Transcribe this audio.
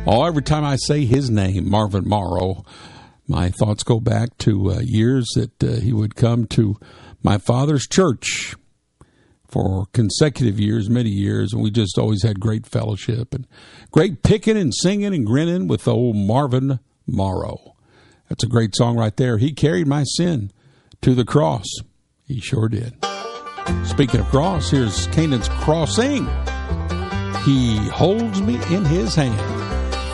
Oh, every time I say his name, Marvin Morrow, my thoughts go back to years that he would come to my father's church for consecutive years, many years, and we just always had great fellowship and great picking and singing and grinning with old Marvin Morrow. That's a great song right there. He carried my sin to the cross. He sure did. Speaking of cross, here's Canaan's Crossing. He holds me in his hand.